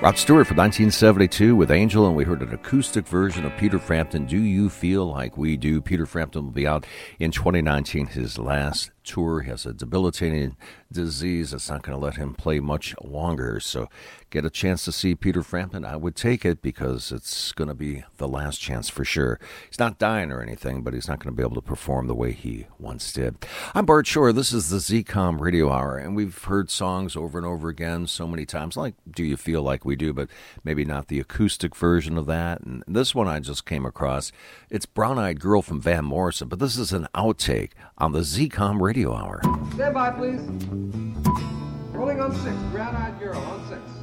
Rod Stewart from 1972 with Angel, and we heard an acoustic version of Peter Frampton, Do You Feel Like We Do? Peter Frampton will be out in 2019, his last tour. He has a debilitating disease that's not going to let him play much longer. So get a chance to see Peter Frampton. I would take it because it's going to be the last chance for sure. He's not dying or anything, but he's not going to be able to perform the way he once did. I'm Bart Shore. This is the ZCOM Radio Hour, and we've heard songs over and over again so many times, like Do You Feel Like We Do, but maybe not the acoustic version of that. And this one I just came across. It's Brown Eyed Girl from Van Morrison, but this is an outtake on the ZCOM Radio Hour. Stand by, please. Rolling on 6. Brown Eyed Girl on 6.